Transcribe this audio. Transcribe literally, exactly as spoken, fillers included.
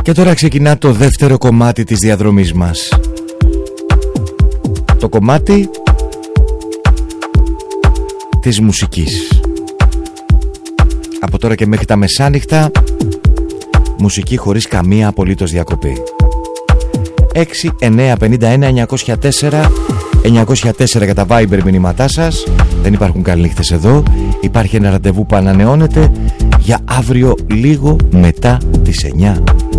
Και τώρα ξεκινά το δεύτερο κομμάτι της διαδρομής μας. Το κομμάτι της μουσικής. Από τώρα και μέχρι τα μεσάνυχτα, μουσική χωρίς καμία απολύτως διακοπή. έξι εννιά πενήντα ένα εννιακόσια τέσσερα εννιακόσια τέσσερα για τα Viber μηνύματά σας. Δεν υπάρχουν καληνύχτες εδώ. Υπάρχει ένα ραντεβού που ανανεώνεται για αύριο λίγο μετά τις εννιά